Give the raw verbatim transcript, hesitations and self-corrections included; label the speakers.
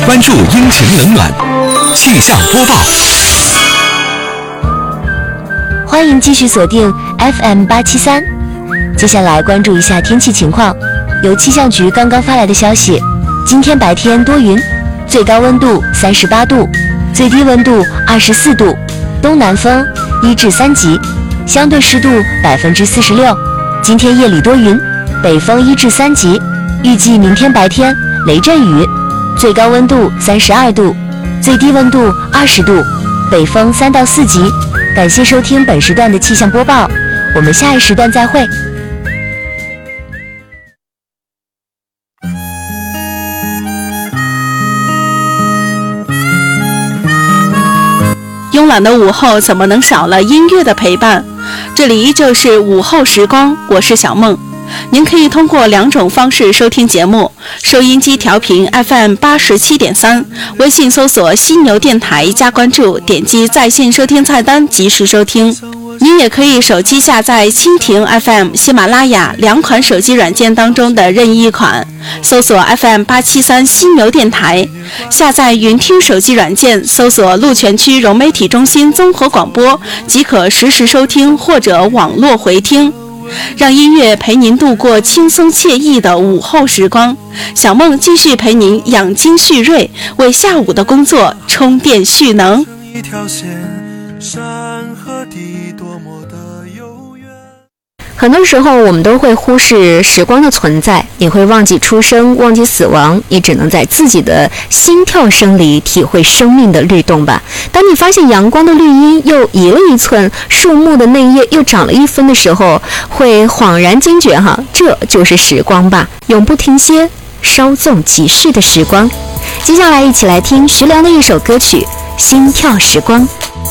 Speaker 1: 关注阴晴冷暖，气象播报。
Speaker 2: 欢迎继续锁定 F M 八七三。接下来关注一下天气情况。由气象局刚刚发来的消息，今天白天多云，最高温度三十八度，最低温度二十四度，东南风一至三级，相对湿度百分之四十六。今天夜里多云，北风一至三级，预计明天白天雷阵雨，最高温度三十二度，最低温度二十度，北风三到四级。感谢收听本时段的气象播报，我们下一时段再会。
Speaker 3: 慵懒的午后怎么能少了音乐的陪伴？这里依旧是午后时光，我是小梦。您可以通过两种方式收听节目：收音机调频 F M 八十七点三，微信搜索犀牛电台加关注，点击在线收听菜单及时收听。您也可以手机下载蜻蜓 F M、喜马拉雅两款手机软件当中的任意一款，搜索 F M 八七三犀牛电台，下载云听手机软件，搜索鹿泉区融媒体中心综合广播，即可实时收听或者网络回听。让音乐陪您度过轻松惬意的午后时光，小梦继续陪您养精蓄锐，为下午的工作充电蓄能。
Speaker 4: 一条线，山和地多么的悠远。
Speaker 2: 很多时候我们都会忽视时光的存在，你会忘记出生，忘记死亡，你只能在自己的心跳声里体会生命的律动吧。当你发现阳光的绿荫又移了一寸，树木的嫩叶又长了一分的时候，会恍然惊觉哈，这就是时光吧，永不停歇，稍纵即逝的时光。接下来一起来听徐良的一首歌曲《心跳时光》。